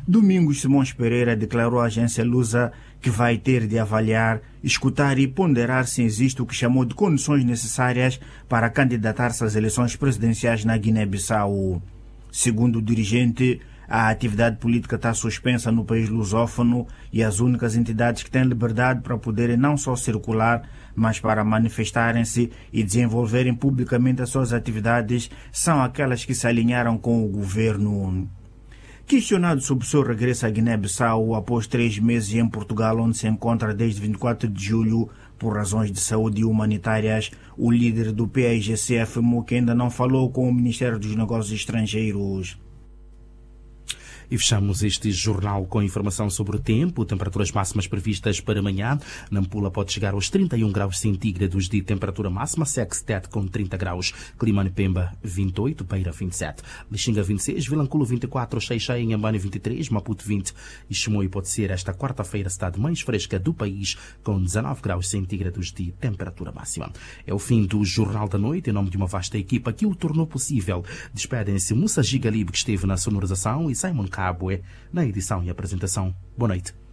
Domingos Simões Pereira declarou à agência Lusa que vai ter de avaliar, escutar e ponderar se existe o que chamou de condições necessárias para candidatar-se às eleições presidenciais na Guiné-Bissau. Segundo o dirigente, a atividade política está suspensa no país lusófono e as únicas entidades que têm liberdade para poderem não só circular, mas para manifestarem-se e desenvolverem publicamente as suas atividades são aquelas que se alinharam com o governo. Questionado sobre o seu regresso à Guiné-Bissau após 3 meses em Portugal, onde se encontra desde 24 de julho por razões de saúde humanitárias, o líder do PAIGC afirmou que ainda não falou com o Ministério dos Negócios Estrangeiros. E fechamos este jornal com informação sobre o tempo. Temperaturas máximas previstas para amanhã. Nampula pode chegar aos 31 graus centígrados de temperatura máxima. Sextet com 30 graus. Climane Pemba 28. Beira 27. Lixinga 26. Vilanculo 24. Xai-Xai em Ambane 23. Maputo 20. E Chimoio pode ser esta quarta-feira a cidade mais fresca do país com 19 graus centígrados de temperatura máxima. É o fim do Jornal da Noite. Em nome de uma vasta equipa que o tornou possível. Despedem-se Moussa Gigalibe, que esteve na sonorização, e Simon Cabue na edição e apresentação. Boa noite.